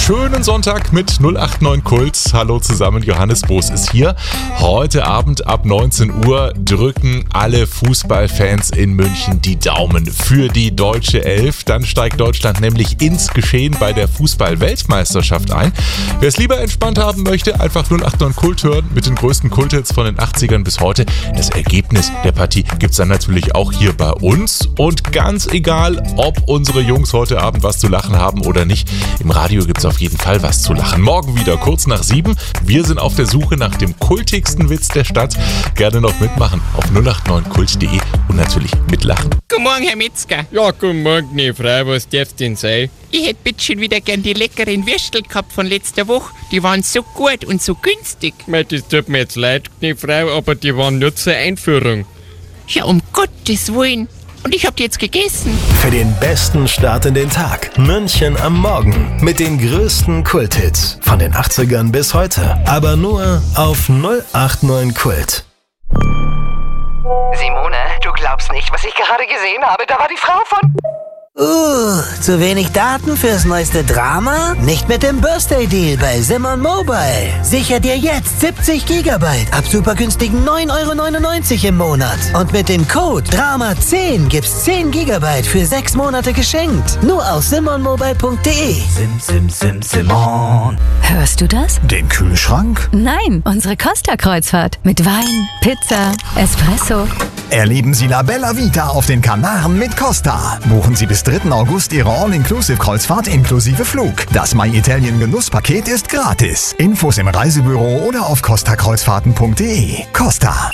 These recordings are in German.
schönen Sonntag mit 089 Kult. Hallo zusammen, Johannes Boos ist hier. Heute Abend ab 19 Uhr drücken alle Fußballfans in München die Daumen für die deutsche Elf. Dann steigt Deutschland nämlich ins Geschehen bei der Fußball-Weltmeisterschaft ein. Wer es lieber entspannt haben möchte, einfach 089 Kult hören mit den größten Kulthits von den 80ern bis heute. Das Ergebnis der Partie gibt's dann natürlich auch hier bei uns. Und ganz egal, ob unsere Jungs heute Abend was zu lachen haben oder nicht, im Radio gibt's auf jeden Fall was zu lachen. Morgen wieder kurz nach 7. Wir sind auf der Suche nach dem kultigsten Witz der Stadt. Gerne noch mitmachen auf 089kult.de und natürlich mitlachen. Guten Morgen, Herr Metzger. Ja, guten Morgen, die Frau, was darf's denn sein? Ich hätte bitte schon wieder gern die leckeren Würstel gehabt von letzter Woche. Die waren so gut und so günstig. Mei, das tut mir jetzt leid, die Frau, aber die waren nur zur Einführung. Ja, um Gottes Willen. Und ich hab die jetzt gegessen. Für den besten Start in den Tag. München am Morgen. Mit den größten Kulthits. Von den 80ern bis heute. Aber nur auf 089 Kult. Simone, du glaubst nicht, was ich gerade gesehen habe. Da war die Frau von... Zu wenig Daten fürs neueste Drama? Nicht mit dem Birthday-Deal bei Simon Mobile. Sicher dir jetzt 70 GB ab super günstigen 9,99 € im Monat. Und mit dem Code DRAMA10 gibt's 10 GB für 6 Monate geschenkt. Nur auf simonmobile.de. Simon. Hörst du das? Den Kühlschrank? Nein, unsere Costa-Kreuzfahrt. Mit Wein, Pizza, Espresso. Erleben Sie La Bella Vita auf den Kanaren mit Costa. Buchen Sie bis 3. August Ihre All-Inclusive-Kreuzfahrt inklusive Flug. Das My Italien Genusspaket ist gratis. Infos im Reisebüro oder auf costakreuzfahrten.de. Costa.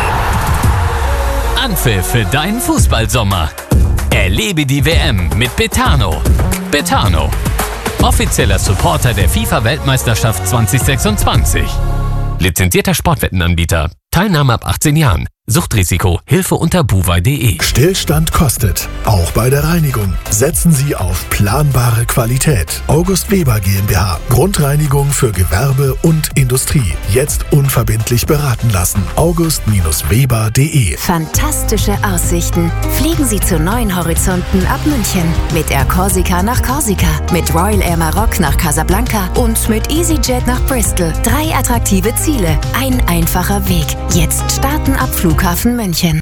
Anpfiff für deinen Fußballsommer. Erlebe die WM mit Betano. Betano, offizieller Supporter der FIFA-Weltmeisterschaft 2026. Lizenzierter Sportwettenanbieter. Teilnahme ab 18 Jahren. Suchtrisiko. Hilfe unter buwei.de. Stillstand kostet. Auch bei der Reinigung. Setzen Sie auf planbare Qualität. August Weber GmbH. Grundreinigung für Gewerbe und Industrie. Jetzt unverbindlich beraten lassen. august-weber.de. Fantastische Aussichten. Fliegen Sie zu neuen Horizonten ab München. Mit Air Corsica nach Korsika. Mit Royal Air Maroc nach Casablanca. Und mit EasyJet nach Bristol. 3 attraktive Ziele. Ein einfacher Weg. Jetzt starten ab Flughafen München.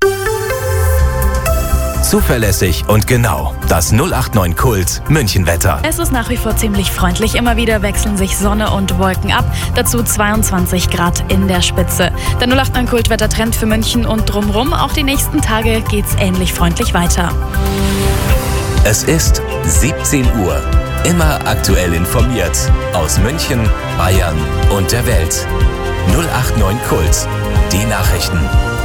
Zuverlässig und genau. Das 089 Kult Münchenwetter. Es ist nach wie vor ziemlich freundlich. Immer wieder wechseln sich Sonne und Wolken ab. Dazu 22 Grad in der Spitze. Der 089 Kultwettertrend für München und drumrum. Auch die nächsten Tage geht's ähnlich freundlich weiter. Es ist 17 Uhr. Immer aktuell informiert. Aus München, Bayern und der Welt. 089 Kult. Die Nachrichten.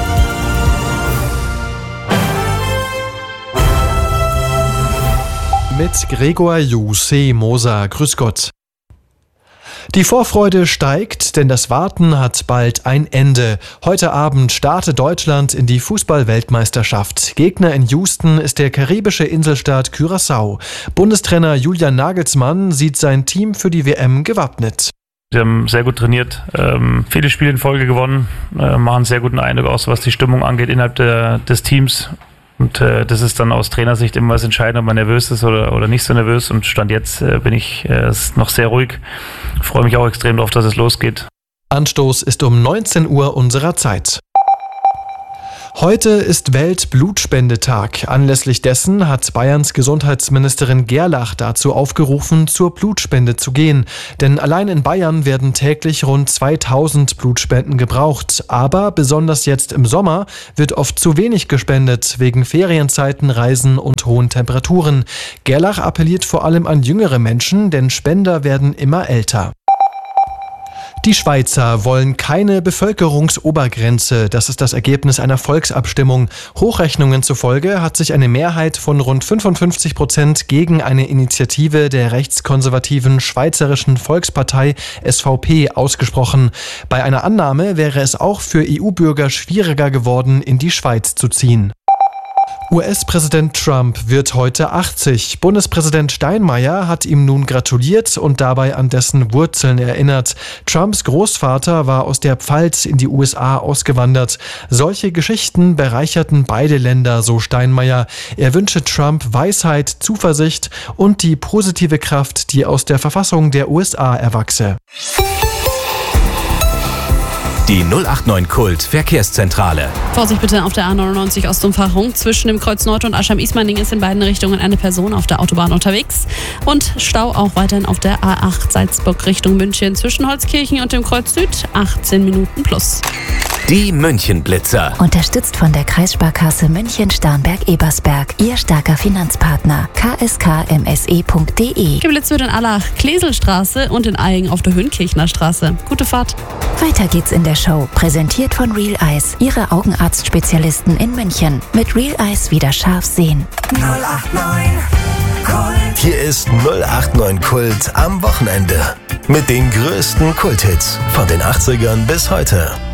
Mit Gregor Juse Moser. Grüß Gott. Die Vorfreude steigt, denn das Warten hat bald ein Ende. Heute Abend startet Deutschland in die Fußball-Weltmeisterschaft. Gegner in Houston ist der karibische Inselstaat Curaçao. Bundestrainer Julian Nagelsmann sieht sein Team für die WM gewappnet. Wir haben sehr gut trainiert, viele Spiele in Folge gewonnen, machen einen sehr guten Eindruck aus, was die Stimmung angeht innerhalb des Teams. Und das ist dann aus Trainersicht immer was entscheidend, ob man nervös ist oder nicht so nervös. Und Stand jetzt bin ich noch sehr ruhig. Freue mich auch extrem darauf, dass es losgeht. Anstoß ist um 19 Uhr unserer Zeit. Heute ist Weltblutspendetag. Anlässlich dessen hat Bayerns Gesundheitsministerin Gerlach dazu aufgerufen, zur Blutspende zu gehen. Denn allein in Bayern werden täglich rund 2000 Blutspenden gebraucht. Aber besonders jetzt im Sommer wird oft zu wenig gespendet, wegen Ferienzeiten, Reisen und hohen Temperaturen. Gerlach appelliert vor allem an jüngere Menschen, denn Spender werden immer älter. Die Schweizer wollen keine Bevölkerungsobergrenze. Das ist das Ergebnis einer Volksabstimmung. Hochrechnungen zufolge hat sich eine Mehrheit von rund 55% gegen eine Initiative der rechtskonservativen Schweizerischen Volkspartei SVP ausgesprochen. Bei einer Annahme wäre es auch für EU-Bürger schwieriger geworden, in die Schweiz zu ziehen. US-Präsident Trump wird heute 80. Bundespräsident Steinmeier hat ihm nun gratuliert und dabei an dessen Wurzeln erinnert. Trumps Großvater war aus der Pfalz in die USA ausgewandert. Solche Geschichten bereicherten beide Länder, so Steinmeier. Er wünsche Trump Weisheit, Zuversicht und die positive Kraft, die aus der Verfassung der USA erwachse. Die 089 Kult Verkehrszentrale. Vorsicht bitte auf der A99 Ostumfahrung. Zwischen dem Kreuz Nord und Aschheim-Ismaning ist in beiden Richtungen eine Person auf der Autobahn unterwegs. Und Stau auch weiterhin auf der A8 Salzburg Richtung München. Zwischen Holzkirchen und dem Kreuz Süd 18 Minuten plus. Die München-Blitzer. Unterstützt von der Kreissparkasse München-Starnberg-Ebersberg. Ihr starker Finanzpartner. kskmse.de. Geblitzt wird in Allach, Kleselstraße und in Aigen auf der Höhenkirchner Straße. Gute Fahrt. Weiter geht's in der Show. Präsentiert von Real Eyes. Ihre Augenarztspezialisten in München. Mit Real Eyes wieder scharf sehen. 089 Kult. Hier ist 089 Kult am Wochenende. Mit den größten Kulthits von den 80ern bis heute.